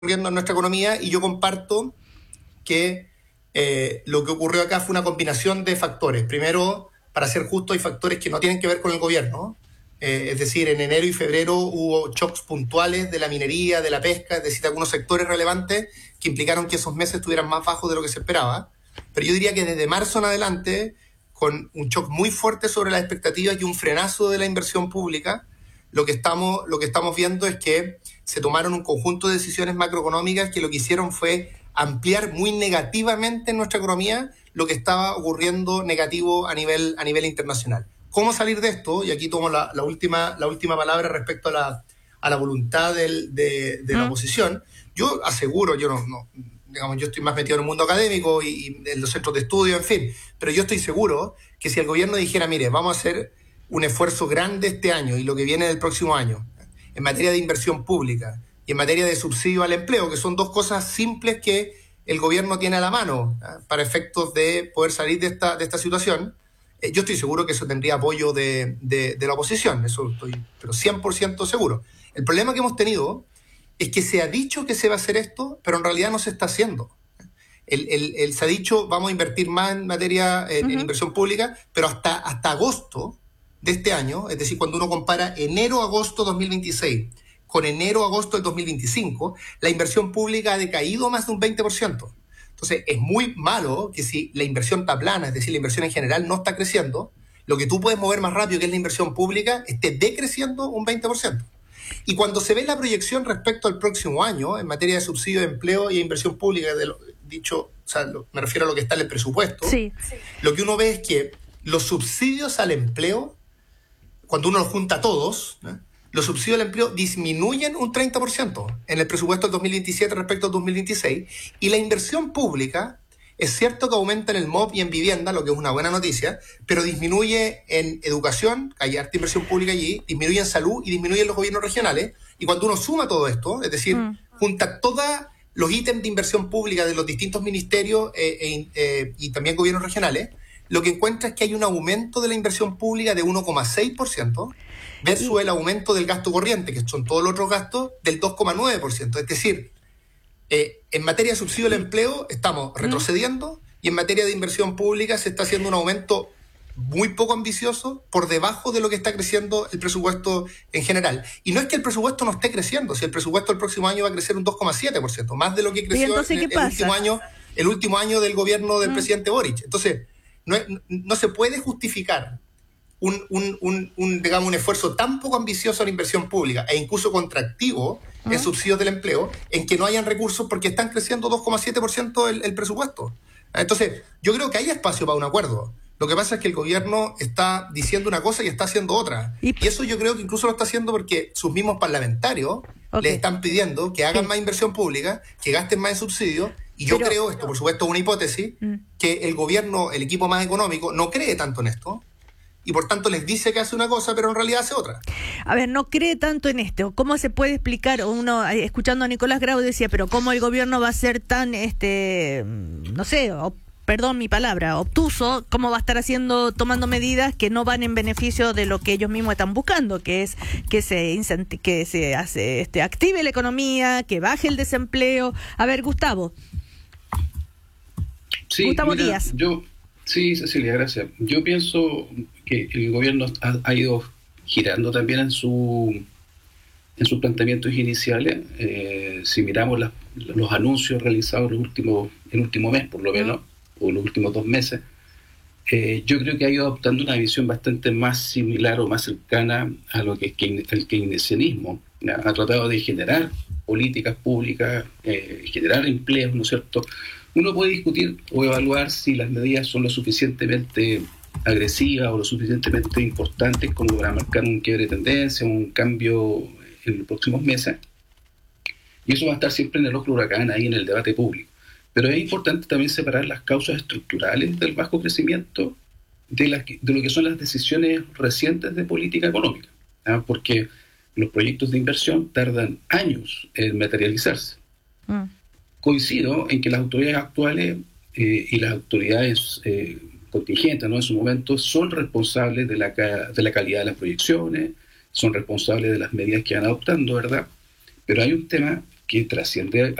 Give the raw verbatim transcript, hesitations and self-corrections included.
ocurriendo en nuestra economía, y yo comparto que eh, lo que ocurrió acá fue una combinación de factores. Primero, para ser justo, hay factores que no tienen que ver con el gobierno. Eh, es decir, en enero y febrero hubo shocks puntuales de la minería, de la pesca, es decir, de algunos sectores relevantes que implicaron que esos meses estuvieran más bajos de lo que se esperaba. Pero yo diría que desde marzo en adelante, con un shock muy fuerte sobre las expectativas y un frenazo de la inversión pública, lo que estamos, lo que estamos viendo es que se tomaron un conjunto de decisiones macroeconómicas que lo que hicieron fue ampliar muy negativamente en nuestra economía lo que estaba ocurriendo negativo a nivel, a nivel internacional. ¿Cómo salir de esto? Y aquí tomo la, la, última, la última palabra respecto a la, a la voluntad del, de, de la oposición. Yo aseguro, yo no, no, digamos, yo estoy más metido en el mundo académico y, y en los centros de estudio, en fin, pero yo estoy seguro que si el gobierno dijera, mire, vamos a hacer un esfuerzo grande este año y lo que viene del próximo año, en materia de inversión pública y en materia de subsidio al empleo, que son dos cosas simples que el gobierno tiene a la mano, ¿eh? Para efectos de poder salir de esta, de esta situación, eh, yo estoy seguro que eso tendría apoyo de, de, de la oposición, eso estoy pero cien por ciento seguro. El problema que hemos tenido es que se ha dicho que se va a hacer esto, pero en realidad no se está haciendo. El, el, el, se ha dicho, vamos a invertir más en materia, en, uh-huh. en inversión pública, pero hasta, hasta agosto de este año, es decir, cuando uno compara enero-agosto dos mil veintiséis con enero-agosto del dos mil veinticinco, la inversión pública ha decaído más de un veinte por ciento. Entonces, es muy malo que si la inversión está plana, es decir, la inversión en general no está creciendo, lo que tú puedes mover más rápido, que es la inversión pública, esté decreciendo un veinte por ciento. Y cuando se ve la proyección respecto al próximo año, en materia de subsidio de empleo y de inversión pública, de lo, dicho, o sea, lo, me refiero a lo que está en el presupuesto, sí, sí. Lo que uno ve es que los subsidios al empleo, cuando uno los junta todos, ¿eh? los subsidios al empleo disminuyen un treinta por ciento en el presupuesto del dos mil veintisiete respecto al dos mil veintiséis, y la inversión pública es cierto que aumenta en el M O P y en vivienda, lo que es una buena noticia, pero disminuye en educación, hay harta inversión pública allí, disminuye en salud y disminuye en los gobiernos regionales, y cuando uno suma todo esto, es decir, mm. junta todos los ítems de inversión pública de los distintos ministerios eh, eh, eh, y también gobiernos regionales, lo que encuentra es que hay un aumento de la inversión pública de uno coma seis por ciento versus el aumento del gasto corriente, que son todos los otros gastos, del dos coma nueve por ciento. Es decir, eh, en materia de subsidio al empleo estamos retrocediendo y en materia de inversión pública se está haciendo un aumento muy poco ambicioso por debajo de lo que está creciendo el presupuesto en general. Y no es que el presupuesto no esté creciendo, si el presupuesto del próximo año va a crecer un dos coma siete por ciento, más de lo que creció en el, el último año, el último año del gobierno del mm. presidente Boric. Entonces, No, no se puede justificar un, un, un, un, digamos, un esfuerzo tan poco ambicioso en inversión pública e incluso contractivo en ¿Mm? subsidios del empleo en que no hayan recursos porque están creciendo dos coma siete por ciento el, el presupuesto. Entonces, yo creo que hay espacio para un acuerdo. Lo que pasa es que el gobierno está diciendo una cosa y está haciendo otra. Y, y eso yo creo que incluso lo está haciendo porque sus mismos parlamentarios okay. le están pidiendo que hagan sí. más inversión pública, que gasten más en subsidios. Y yo Pero, creo, esto por supuesto es una hipótesis, mm. que el gobierno, el equipo más económico, no cree tanto en esto y por tanto les dice que hace una cosa, pero en realidad hace otra. A ver, no cree tanto en esto. ¿Cómo se puede explicar? Uno, escuchando a Nicolás Grau, decía, pero ¿cómo el gobierno va a ser tan, este, no sé, op- perdón mi palabra, obtuso? ¿Cómo va a estar haciendo, tomando medidas que no van en beneficio de lo que ellos mismos están buscando, que es que se incenti- que se hace, este, active la economía, que baje el desempleo? A ver, Gustavo. Sí, Gustavo mira, Díaz. Yo, sí, Cecilia, gracias. Yo pienso que el gobierno ha, ha ido girando también en su en sus planteamientos iniciales. Eh, si miramos las, los anuncios realizados los últimos, el último mes, por lo menos, uh-huh. o los últimos dos meses, eh, yo creo que ha ido adoptando una visión bastante más similar o más cercana a lo que es el keynesianismo. Ha tratado de generar políticas públicas, eh, generar empleos, ¿no es cierto? Uno puede discutir o evaluar si las medidas son lo suficientemente agresivas o lo suficientemente importantes como para marcar un quiebre de tendencia, un cambio en los próximos meses. Y eso va a estar siempre en el ojo del huracán, ahí en el debate público. Pero es importante también separar las causas estructurales del bajo crecimiento de, las que, de lo que son las decisiones recientes de política económica, ¿ah? Porque los proyectos de inversión tardan años en materializarse. Mm. Coincido en que las autoridades actuales eh, y las autoridades eh, contingentes, ¿no? en su momento son responsables de la, de la calidad de las proyecciones, son responsables de las medidas que van adoptando, ¿verdad? Pero hay un tema que trasciende